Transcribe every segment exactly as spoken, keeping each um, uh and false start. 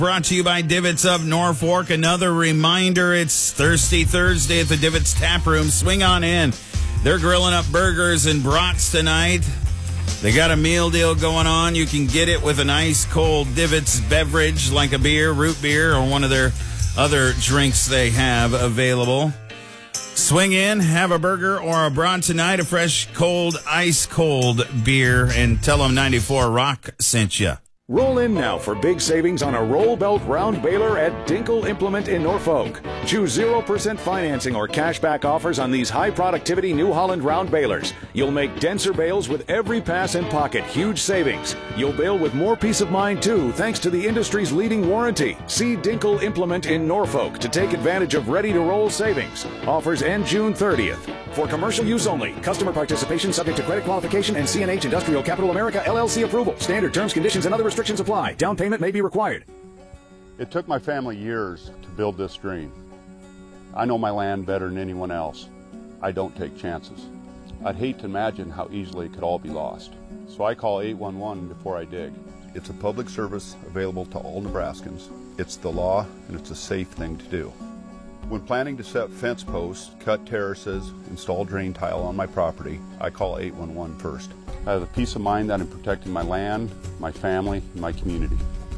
Brought to you by Divots of Norfolk. Another reminder, it's Thirsty Thursday at the Divots Tap Room. Swing on in. They're grilling up burgers and brats tonight. They got a meal deal going on. You can get it with an ice cold Divots beverage like a beer, root beer, or one of their other drinks they have available. Swing in, have a burger or a brat tonight, a fresh, cold, ice cold beer, and tell them ninety-four Rock sent you. Roll in now for big savings on a roll belt round baler at Dinkle Implement in Norfolk. Choose zero percent financing or cashback offers on these high productivity New Holland round balers. You'll make denser bales with every pass and pocket. Huge savings. You'll bale with more peace of mind too, thanks to the industry's leading warranty. See Dinkle Implement in Norfolk to take advantage of ready to roll savings. Offers end June thirtieth. For commercial use only. Customer participation subject to credit qualification and C N H Industrial Capital America L L C approval. Standard terms, conditions, and other restrictions apply. Down payment may be required. It took my family years to build this dream. I know my land better than anyone else. I don't take chances. I'd hate to imagine how easily it could all be lost. So I call eight one one before I dig. It's a public service available to all Nebraskans. It's the law, and it's a safe thing to do. When planning to set fence posts, cut terraces, install drain tile on my property, I call eight one one first. I have the peace of mind that I'm protecting my land, my family, and my community.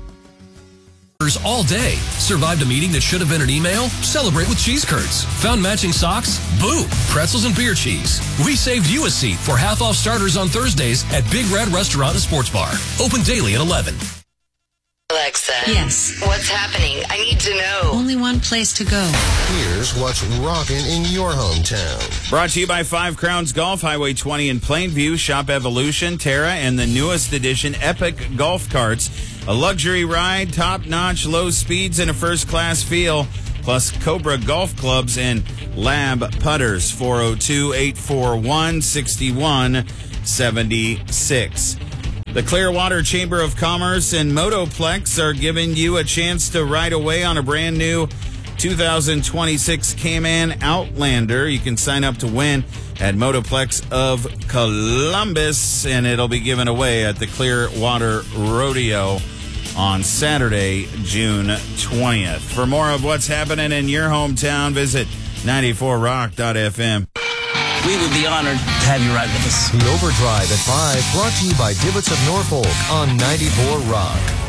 All day. Survived a meeting that should have been an email? Celebrate with Cheese Curds. Found matching socks? Boom! Pretzels and beer cheese. We saved you a seat for half off starters on Thursdays at Big Red Restaurant and Sports Bar. Open daily at eleven. Alexa. Yes. What's happening? I need to know. Only one place to go. Here's what's rocking in your hometown. Brought to you by Five Crowns Golf, Highway twenty in Plainview. Shop Evolution, Terra, and the newest edition, Epic Golf Carts. A luxury ride, top-notch, low speeds, and a first-class feel. Plus Cobra Golf Clubs and Lab Putters. four oh two, eight four one, six one seven six. The Clearwater Chamber of Commerce and Motoplex are giving you a chance to ride away on a brand new two thousand twenty-six Cayman Outlander. You can sign up to win at Motoplex of Columbus, and it'll be given away at the Clearwater Rodeo on Saturday, June twentieth. For more of what's happening in your hometown, visit ninety-four rock dot f m. We would be honored to have you ride with us. The Overdrive at five, brought to you by Divots of Norfolk on ninety-four Rock.